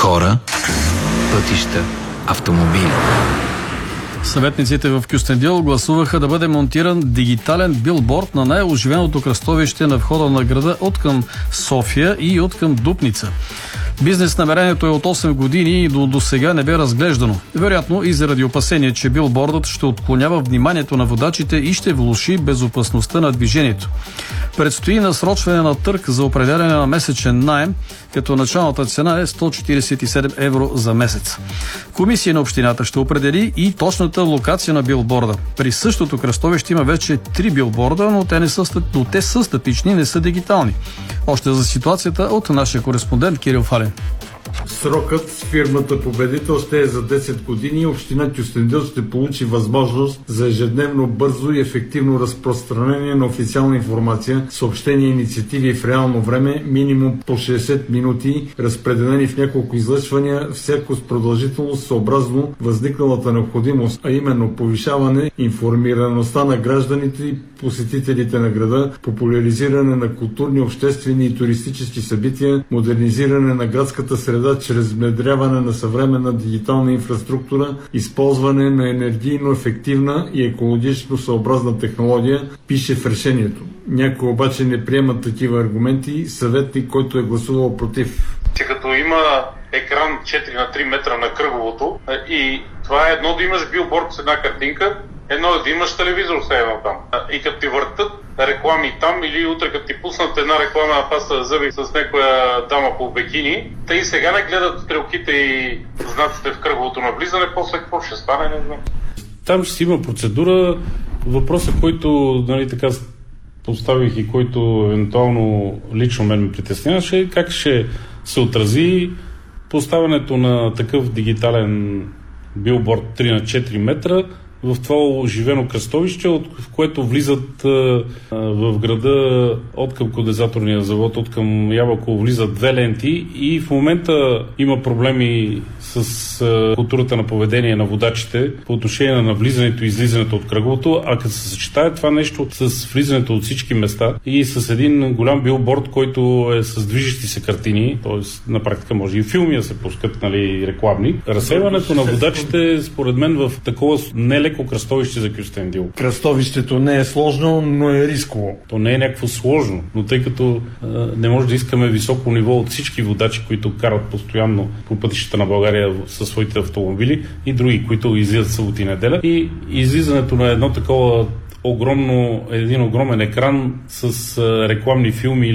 хора, пътища, автомобили. Съветниците в Кюстендил гласуваха да бъде монтиран дигитален билборд на най-оживеното кръстовище на входа на града от към София и от към Дупница. Бизнес намерението е от 8 години и до сега не бе разглеждано. Вероятно и заради опасение, че билбордът ще отклонява вниманието на водачите и ще влоши безопасността на движението. Предстои насрочване на търг за определяне на месечен наем, като началната цена е 147 евро за месец. Комисия на общината ще определи и точната локация на билборда. При същото кръстовище има вече 3 билборда, но те са статични, не са дигитални. Още за ситуацията от нашия кореспондент Кирил Фален. Срокът с фирмата победител ще е за 10 години и община Кюстендил ще получи възможност за ежедневно бързо и ефективно разпространение на официална информация, съобщения и инициативи в реално време, минимум по 60 минути, разпределени в няколко излъчвания, всяко с продължителност съобразно възникналата необходимост, а именно повишаване информираността на гражданите и посетителите на града, популяризиране на културни, обществени и туристически събития, модернизиране на градската среда чрез внедряване на съвременна дигитална инфраструктура, използване на енергийно ефективна и екологично съобразна технология, пише в решението. Някои обаче не приемат такива аргументи, съветник, който е гласувал против. Като има екран 4 на 3 метра на кръговото и това е едно да имаш билборд с една картинка, едно е да имаш телевизор все едно там. И като ти въртат реклами там или утре като ти пуснат една реклама на паста за зъби с някоя дама по бикини, те и сега не гледат стрелките и знаците в кръговото на влизане, после какво ще стане, не знам. Там ще си има процедура. Въпросът, който така поставих и който евентуално лично мен ме притесняваше, как ще се отрази поставянето на такъв дигитален билборд 3 на 4 метра в това оживено кръстовище, в което влизат в града от към кондензаторния завод, от към Ябълково влизат 2 ленти и в момента има проблеми с културата на поведение на водачите по отношение на влизането и излизането от кръговото, а като се съчетае това нещо с влизането от всички места и с един голям билборд, който е с движещи се картини, т.е. на практика може и филми да се пускат, рекламни. Разсейването на водачите, според мен, в такова нелеко кръстовище за Кюстендил. Кръстовището не е сложно, но е рисково. То не е някакво сложно, но тъй като не може да искаме високо ниво от всички водачи, които карат постоянно по пътищата на България със своите автомобили и други, които излизат събота и неделя. И излизането на едно такова един огромен екран с рекламни филми